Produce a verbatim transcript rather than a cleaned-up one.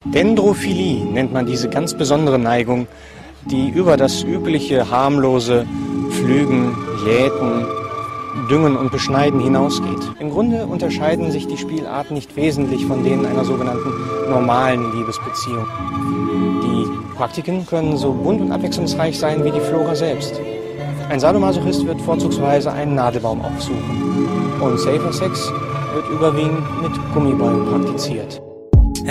Dendrophilie nennt man diese ganz besondere Neigung, die über das übliche harmlose Pflügen, Jäten, Düngen und Beschneiden hinausgeht. Im Grunde unterscheiden sich die Spielarten nicht wesentlich von denen einer sogenannten normalen Liebesbeziehung. Die Praktiken können so bunt und abwechslungsreich sein wie die Flora selbst. Ein Sadomasochist wird vorzugsweise einen Nadelbaum aufsuchen und Safer Sex wird überwiegend mit Gummibällen praktiziert.